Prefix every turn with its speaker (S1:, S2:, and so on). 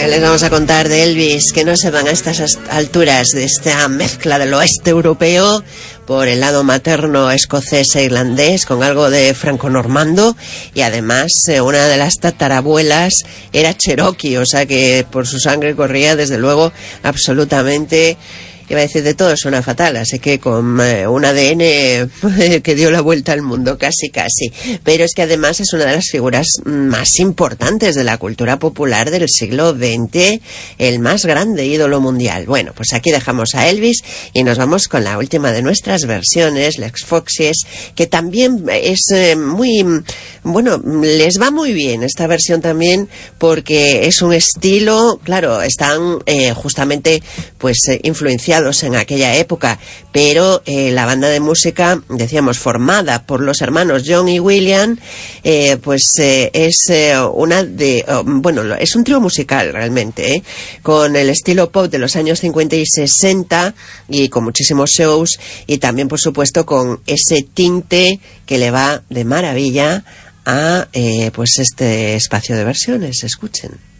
S1: ¿Qué les vamos a contar de Elvis? Que no se van a estas alturas de esta mezcla del oeste europeo por el lado materno escocés e irlandés con algo de franco-normando, y además una de las tatarabuelas era cherokee, o sea que por su sangre corría desde luego absolutamente, iba a decir de todo, suena fatal, así que con un ADN que dio la vuelta al mundo, casi. Pero es que además es una de las figuras más importantes de la cultura popular del siglo XX, el más grande ídolo mundial. Bueno, pues aquí dejamos a Elvis y nos vamos con la última de nuestras versiones, Lex Foxes, que también es muy, bueno, les va muy bien esta versión también, porque es un estilo, claro, están justamente pues influenciados en aquella época, pero la banda de música, decíamos, formada por los hermanos John y William, es una de, bueno, es un trío musical realmente, con el estilo pop de los años 50 y 60 y con muchísimos shows, y también por supuesto con ese tinte que le va de maravilla a pues este espacio de versiones. Escuchen.